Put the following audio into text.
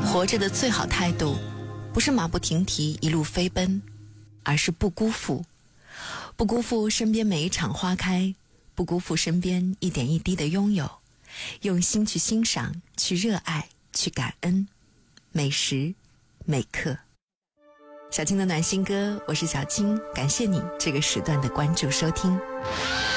活着的最好态度，不是马不停蹄一路飞奔，而是不辜负。不辜负身边每一场花开，不辜负身边一点一滴的拥有，用心去欣赏，去热爱，去感恩，每时每刻。小青的暖心歌，我是小青，感谢你这个时段的关注收听。